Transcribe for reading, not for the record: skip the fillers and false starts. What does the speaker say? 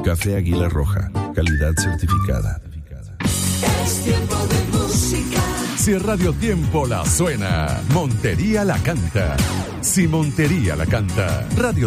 Café Águila Roja, calidad certificada. Es tiempo de música. Si Radio Tiempo la suena, Montería la canta. Si Montería la canta, Radio